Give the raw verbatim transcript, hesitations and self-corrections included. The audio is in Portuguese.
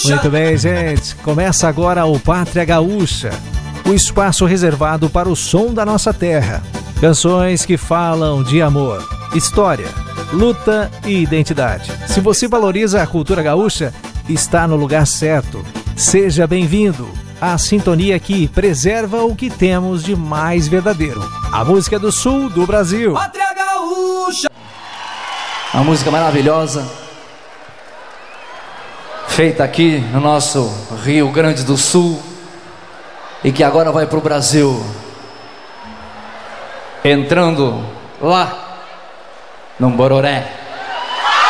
Muito bem, gente. Começa agora o Pátria Gaúcha, o espaço reservado para o som da nossa terra. Canções que falam de amor, história, luta e identidade. Se você valoriza a cultura gaúcha, está no lugar certo. Seja bem-vindo à sintonia que preserva o que temos de mais verdadeiro. A música do sul do Brasil. Pátria Gaúcha! Uma música maravilhosa, feita aqui no nosso Rio Grande do Sul e que agora vai para o Brasil, entrando lá no Bororé.